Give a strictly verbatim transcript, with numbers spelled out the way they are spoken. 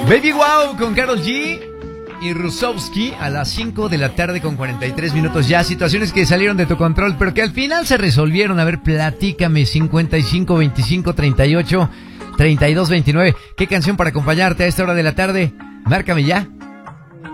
Baby Wow con Karol G y Rusowski a las cinco de la tarde con cuarenta y tres minutos ya. Situaciones que salieron de tu control, pero que al final se resolvieron. A ver, platícame. Cincuenta y cinco, veinticinco, treinta y ocho, treinta y dos, veintinueve. ¿Qué canción para acompañarte a esta hora de la tarde? Márcame ya.